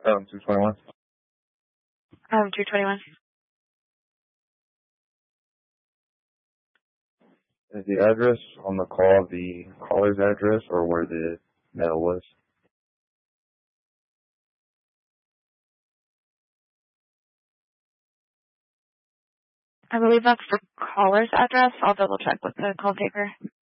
221. 221. Is the address on the call the caller's address or where the mail was? I believe that's the caller's address. I'll double check with the call taker.